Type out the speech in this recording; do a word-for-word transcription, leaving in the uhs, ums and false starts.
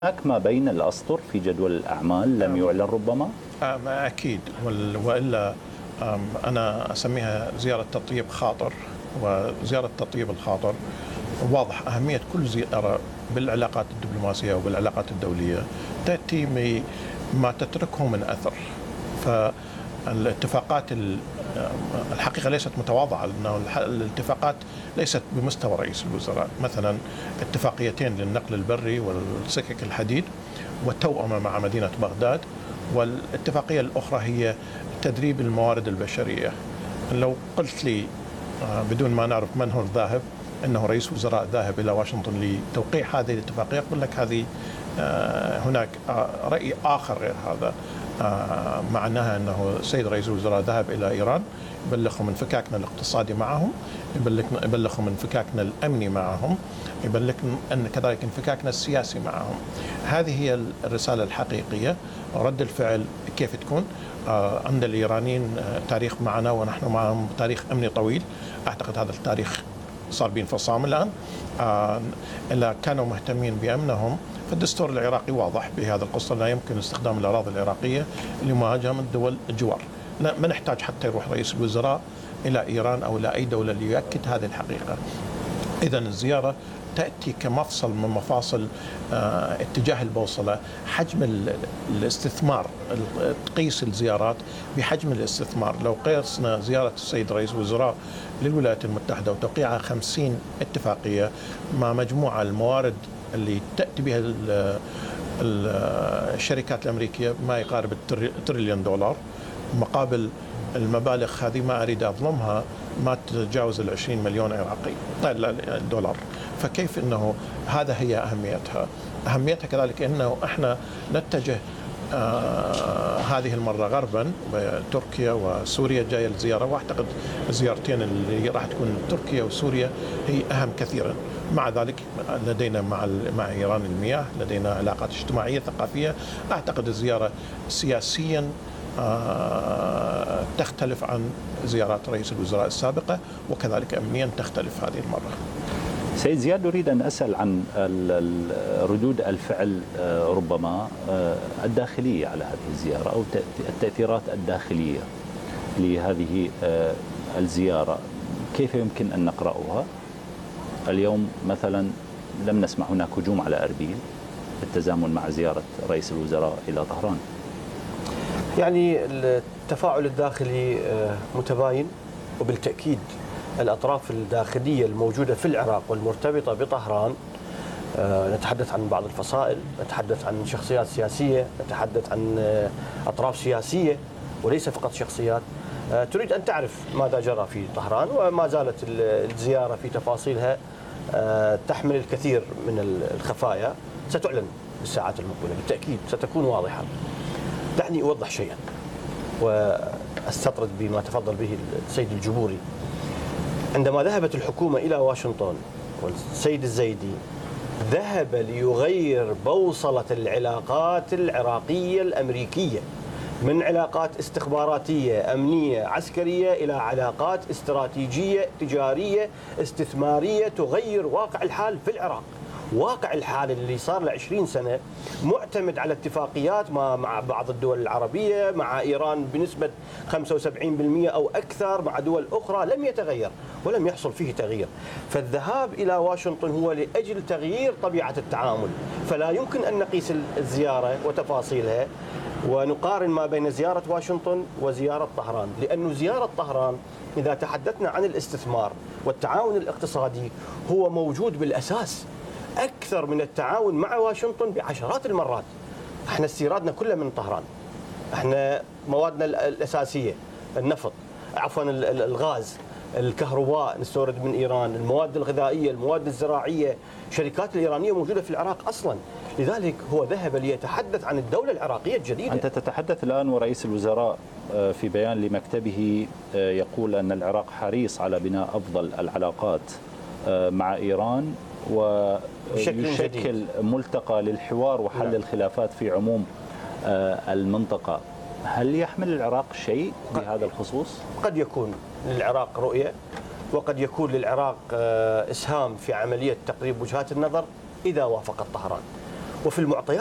هناك ما بين الأسطر في جدول الأعمال لم يعلن ربما؟ ما أكيد، وإلا أنا أسميها زيارة تطيب خاطر. وزيارة تطيب الخاطر واضح أهمية كل زيارة بالعلاقات الدبلوماسية وبالعلاقات الدولية تأتي ما تتركه من أثر. فالاتفاقات الحقيقة ليست متواضعة، لأن الاتفاقات ليست بمستوى رئيس الوزراء. مثلا اتفاقيتين للنقل البري والسكك الحديد والتوأمة مع مدينة بغداد، والاتفاقية الأخرى هي تدريب الموارد البشرية. لو قلت لي بدون ما نعرف من هو الذاهب أنه رئيس وزراء ذاهب إلى واشنطن لتوقيع هذه الاتفاقية، أقول لك هذه هناك رأي آخر غير هذا. معناها أنه السيد رئيس الوزراء ذهب إلى إيران يبلغهم من انفكاكنا الاقتصادي معهم، يبلغهم من انفكاكنا الأمني معهم، يبلغهم أن كذلك انفكاكنا السياسي معهم. هذه هي الرسالة الحقيقية. رد الفعل كيف تكون؟ عند الإيرانيين تاريخ معنا ونحن معهم تاريخ أمني طويل. أعتقد هذا التاريخ صار بانفصام الآن. إلا كانوا مهتمين بأمنهم، فالدستور العراقي واضح بهذا القصة، لا يمكن استخدام الأراضي العراقية لمهاجمة دول الجوار. لا، ما نحتاج حتى يروح رئيس الوزراء إلى إيران أو إلى أي دولة ليؤكد هذه الحقيقة. إذن الزيارة تأتي كمفصل من مفاصل اه اتجاه البوصلة. حجم الاستثمار، تقيس الزيارات بحجم الاستثمار. لو قيسنا زيارة السيد رئيس الوزراء للولايات المتحدة وتوقيعها خمسين اتفاقية مع مجموعة الموارد اللي تأتي بها الشركات الأمريكية ما يقارب التريليون دولار، مقابل المبالغ هذه ما أريد أظلمها ما تتجاوز العشرين مليون عراقي دولار. فكيف أنه هذا هي أهميتها. أهميتها كذلك أنه إحنا نتجه آه هذه المرة غربا، تركيا وسوريا جاية الزيارة، واعتقد الزيارتين اللي راح تكون تركيا وسوريا هي أهم كثيرا. مع ذلك لدينا مع مع إيران المياه، لدينا علاقات اجتماعية ثقافية. أعتقد الزيارة سياسيا آه تختلف عن زيارات رئيس الوزراء السابقة، وكذلك أمنيا تختلف هذه المرة. سيد زياد، أريد أن أسأل عن ردود الفعل ربما الداخلية على هذه الزيارة أو التأثيرات الداخلية لهذه الزيارة. كيف يمكن أن نقرأها؟ اليوم مثلا لم نسمع هناك هجوم على أربيل بالتزامن مع زيارة رئيس الوزراء إلى طهران. يعني التفاعل الداخلي متباين، وبالتأكيد الأطراف الداخلية الموجودة في العراق والمرتبطة بطهران، نتحدث عن بعض الفصائل، نتحدث عن شخصيات سياسية، نتحدث عن أطراف سياسية وليس فقط شخصيات، تريد أن تعرف ماذا جرى في طهران. وما زالت الزيارة في تفاصيلها تحمل الكثير من الخفايا، ستعلن بالساعات المقبلة بالتأكيد، ستكون واضحة. دعني أوضح شيئا واستطرد بما تفضل به السيد الجبوري. عندما ذهبت الحكومة إلى واشنطن والسيد الزيدي ذهب ليغير بوصلة العلاقات العراقية الأمريكية من علاقات استخباراتية أمنية عسكرية إلى علاقات استراتيجية تجارية استثمارية تغير واقع الحال في العراق. واقع الحال اللي صار له عشرين سنة معتمد على اتفاقيات مع بعض الدول العربية، مع إيران بنسبة خمسة وسبعين بالمئة أو أكثر، مع دول أخرى، لم يتغير ولم يحصل فيه تغيير. فالذهاب إلى واشنطن هو لأجل تغيير طبيعة التعامل. فلا يمكن أن نقيس الزيارة وتفاصيلها ونقارن ما بين زيارة واشنطن وزيارة طهران، لأن زيارة طهران إذا تحدثنا عن الاستثمار والتعاون الاقتصادي هو موجود بالأساس أكثر من التعاون مع واشنطن بعشرات المرات. احنا استيرادنا كله من طهران، احنا موادنا الأساسية النفط، عفوا الغاز، الكهرباء نستورد من إيران، المواد الغذائية، المواد الزراعية، شركات الإيرانية موجودة في العراق أصلا. لذلك هو ذهب ليتحدث عن الدولة العراقية الجديدة. أنت تتحدث الآن ورئيس الوزراء في بيان لمكتبه يقول أن العراق حريص على بناء أفضل العلاقات مع إيران ويشكل ملتقى للحوار وحل لا. الخلافات في عموم المنطقة. هل يحمل العراق شيء بهذا الخصوص؟ قد يكون للعراق رؤية، وقد يكون للعراق إسهام في عملية تقريب وجهات النظر إذا وافقت طهران. وفي المعطيات